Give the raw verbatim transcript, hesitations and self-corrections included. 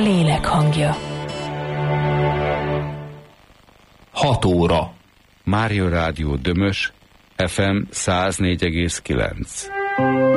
lélek hangja. hat óra. Mária Rádió Dömös, ef em száz négy egész kilenc.